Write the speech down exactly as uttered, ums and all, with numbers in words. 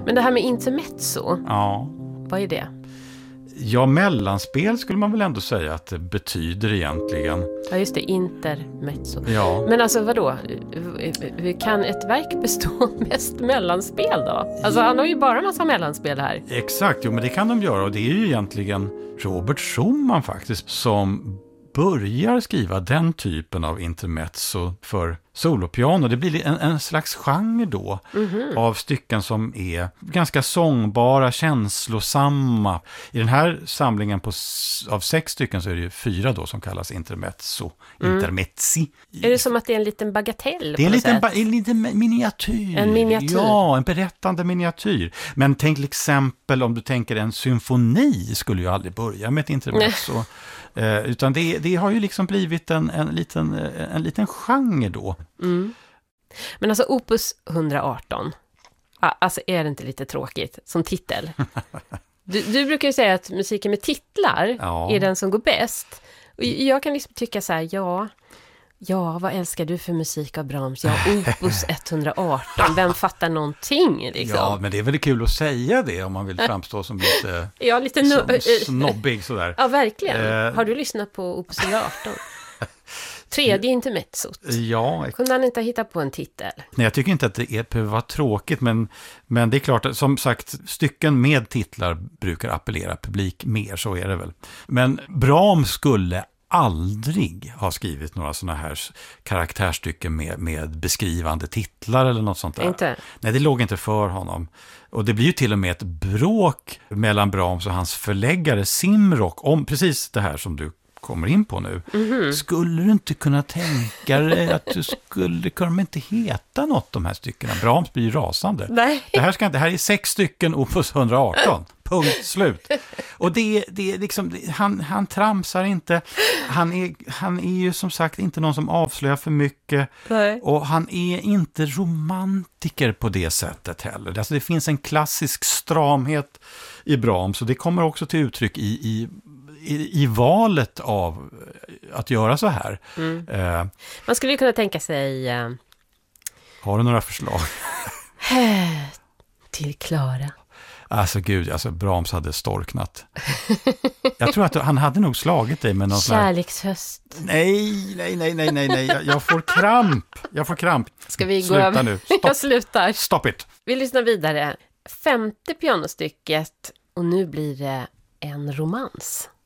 Men det här med intermezzo, Ja. vad är det? Ja, mellanspel skulle man väl ändå säga att det betyder egentligen. Ja, just det, intermezzo. Ja. Men alltså vadå? Hur kan ett verk bestå mest mellanspel då? Alltså han har ju bara en massa mellanspel här. Exakt, jo men det kan de göra och det är ju egentligen Robert Schumann faktiskt som börjar skriva den typen av intermezzo för solopiano. Det blir en, en slags genre då mm-hmm. av stycken som är ganska sångbara, känslosamma. I den här samlingen på, av sex stycken så är det ju fyra då som kallas intermezzo. Mm. Intermezzi. Är det som att det är en liten bagatell? Det är en liten, ba- en liten miniatyr. En miniatyr? Ja, en berättande miniatyr. Men tänk till exempel om du tänker en symfoni skulle ju aldrig börja med ett intermezzo. Eh, utan det, det har ju liksom blivit en, en, liten, en liten genre då. Mm. Men alltså Opus hundraarton, alltså är det inte lite tråkigt som titel? Du, du brukar ju säga att musiken med titlar ja. är den som går bäst. Och jag kan liksom tycka så här, ja... Ja, vad älskar du för musik av Brahms? Ja, Opus etthundraarton. Vem fattar någonting liksom? Ja, men det är väl kul att säga det om man vill framstå som lite, ja, lite no- snobbig sådär. Ja, verkligen. Eh. Har du lyssnat på Opus etthundraarton? Tredje intermezzot. Ja. Kunde han inte hitta på en titel? Nej, jag tycker inte att det är, behöver vara tråkigt, men, men det är klart att som sagt, stycken med titlar brukar appellera publik mer, så är det väl. Men Brahms skulle aldrig ha skrivit några såna här karaktärstycken med, med beskrivande titlar eller något sånt där. Inte? Nej, det låg inte för honom. Och det blir ju till och med ett bråk mellan Brahms och hans förläggare Simrock om precis det här som du kommer in på nu. Mm-hmm. Skulle du inte kunna tänka dig att du skulle kunna inte heta något de här styckena? Brahms blir ju rasande. Nej. Det här ska inte, det här är sex stycken Opus hundraarton. Punkt slut. Och det, det är liksom, han, han tramsar inte. Han är, han är ju som sagt inte någon som avslöjar för mycket. Nej. Och han är inte romantiker på det sättet heller. Alltså det finns en klassisk stramhet i Brahms. Och det kommer också till uttryck i, i I, i valet av att göra så här. Mm. Eh, Man skulle ju kunna tänka sig... Uh... Har du några förslag? Till Klara. Alltså gud, alltså Brahms hade storknat. Jag tror att han hade nog slagit dig med någon Kärlekshöst. Sån här... Nej, nej, nej, nej, nej, nej. Jag, jag får kramp. Jag får kramp. Ska vi Sluta gå över? nu. Stopp. Jag slutar. Stop it. Vi lyssnar vidare. Femte pianostycket och nu blir det en romans.